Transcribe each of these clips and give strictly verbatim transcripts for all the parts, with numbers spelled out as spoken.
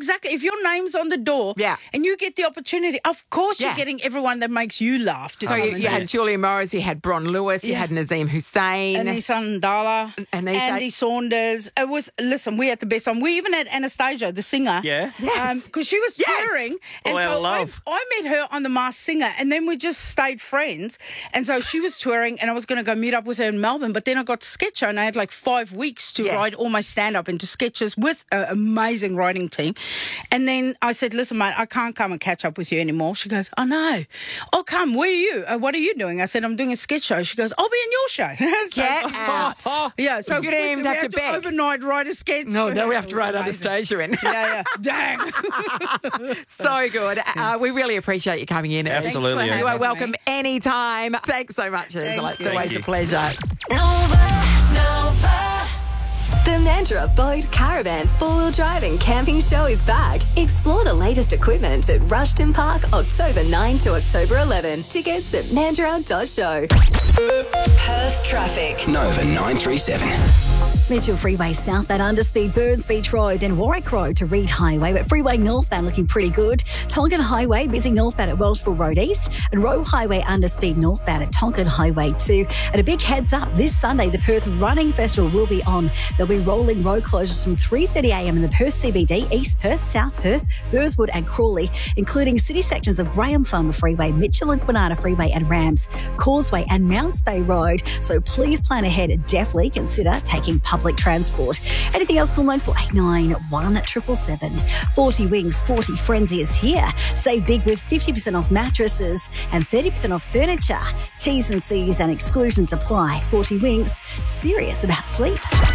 exactly. If your name's on the door Yeah. and you get the opportunity, of course Yeah. you're getting everyone that makes you laugh. To So come you, and you do had it. Julia Morris, you had Bron Lewis, you Yeah. had Nazim Hussain. Anissa Ndala, Anissa- Andy Saunders. It was, listen, we had the best time. We even had Anastasia, the singer. Yeah. Yes. Because she was Yes. touring. And All out so of love. I, I met her on The Masked Singer, and then we just stayed friends. And so she was touring, and I was going to go meet up with her in Melbourne, but then I got Sketcher, and I had like five weeks to Yeah. write all my stand-up into sketches with an amazing writing team. And then I said, listen, mate, I can't come and catch up with you anymore. She goes, oh, no. I'll come. Where are you? Uh, what are you doing? I said, I'm doing a sketch show. She goes, I'll be in your show. So- Get out. Yeah, so You didn't even we have had to beg. overnight write a sketch. No, no, we have to It was write amazing. Anastasia in. Yeah, yeah. Dang. So good. Uh, we really appreciate you coming in. Ed. Absolutely. Thanks for You are having welcome me. anytime. Thanks so much, Angela. It's you. always Thank a you. pleasure. Nova, Nova. The Mandurah Boat Caravan four-wheel drive and camping show is back. Explore the latest equipment at Rushton Park, October ninth to October eleventh. Tickets at mandurah dot show. Perth traffic. Nova nine three seven. Mitchell Freeway southbound underspeed Burns Beach Road, then Warwick Road to Reed Highway, but Freeway northbound looking pretty good. Tonkin Highway busy northbound at Welshpool Road East, and Roe Highway underspeed northbound at Tonkin Highway two. And a big heads up, this Sunday the Perth Running Festival will be on. There'll be rolling road closures from three thirty a m in the Perth C B D, East Perth, South Perth, Burswood and Crawley, including city sections of Graham Farmer Freeway, Mitchell and Kwinana Freeway and Rams, Causeway and Mounts Bay Road. So please plan ahead and definitely consider taking public transport. Anything else, call nine four eight nine, one seven seven seven. forty Wings, forty Frenzy is here. Save big with fifty percent off mattresses and thirty percent off furniture. T's and C's and exclusions apply. forty Wings, serious about sleep.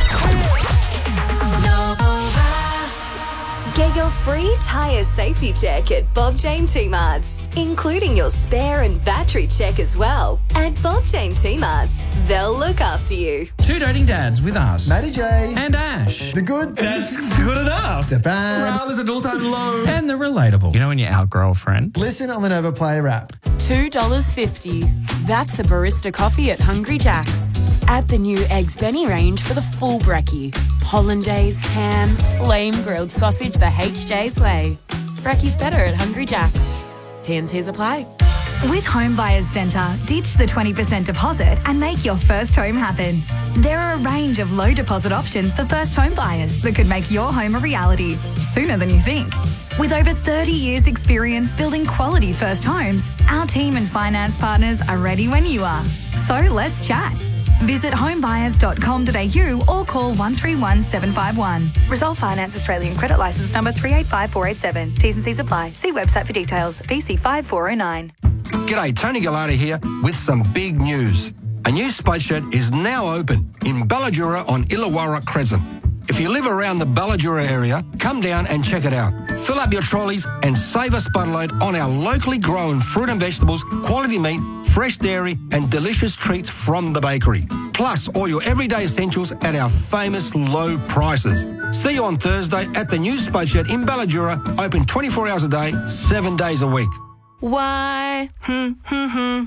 Get your free tyre safety check at Bob Jane T-Marts, including your spare and battery check as well. At Bob Jane T-Marts, they'll look after you. Two Dating Dads with us. Matty J. And Ash. The good. That's good enough. The bad. Well, there's an all-time low. And the relatable. You know when you outgrow a friend? Listen on the Nova Player app. two dollars fifty. That's a barista coffee at Hungry Jack's. Add the new Eggs Benny range for the full brekkie. Hollandaise, ham, flame grilled sausage the H J's way. Brekkie's better at Hungry Jack's. T and C's apply. With Home Buyers Centre, ditch the twenty percent deposit and make your first home happen. There are a range of low deposit options for first home buyers that could make your home a reality sooner than you think. With over thirty years experience building quality first homes, our team and finance partners are ready when you are. So let's chat. Visit homebuyers dot com dot a u or call one three one seven five one. Resolve Finance Australian Credit Licence number three eight five four eight seven. T's and C's apply. See website for details. V C five four oh nine. G'day, Tony Gallardi here with some big news. A new space shed is now open in Ballajura on Illawarra Crescent. If you live around the Ballajura area, come down and check it out. Fill up your trolleys and save a spudload on our locally grown fruit and vegetables, quality meat, fresh dairy and delicious treats from the bakery. Plus all your everyday essentials at our famous low prices. See you on Thursday at the new space shed in Ballajura, open twenty-four hours a day, seven days a week. Why? Hmm, hmm, hmm.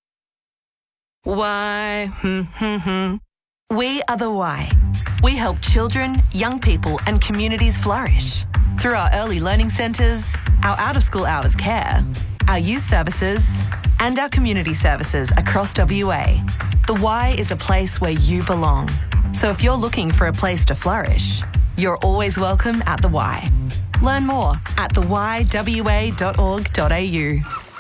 Why? Hmm, hmm, hmm. We are the Why. We help children, young people and communities flourish through our early learning centres, our out-of-school hours care, our youth services and our community services across W A. The Y is a place where you belong. So if you're looking for a place to flourish, you're always welcome at The Y. Learn more at the y w a dot org dot a u.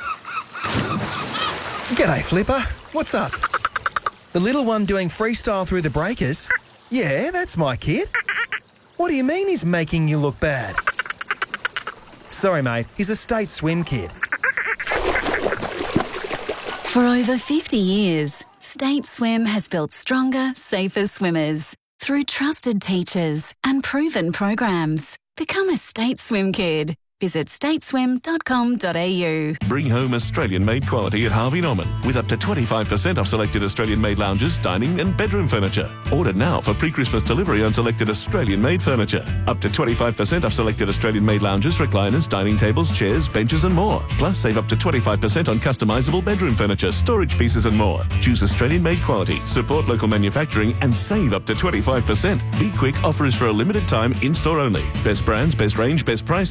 G'day, Flipper. What's up? The little one doing freestyle through the breakers? Yeah, that's my kid. What do you mean he's making you look bad? Sorry, mate. He's a state swim kid. For over fifty years, State Swim has built stronger, safer swimmers through trusted teachers and proven programs. Become a State Swim kid. Visit stateswim dot com dot a u. Bring home Australian-made quality at Harvey Norman with up to twenty-five percent off selected Australian-made lounges, dining and bedroom furniture. Order now for pre-Christmas delivery on selected Australian-made furniture. Up to twenty-five percent off selected Australian-made lounges, recliners, dining tables, chairs, benches and more. Plus save up to twenty-five percent on customisable bedroom furniture, storage pieces and more. Choose Australian-made quality, support local manufacturing and save up to twenty-five percent. Be quick, offer is for a limited time, in-store only. Best brands, best range, best price.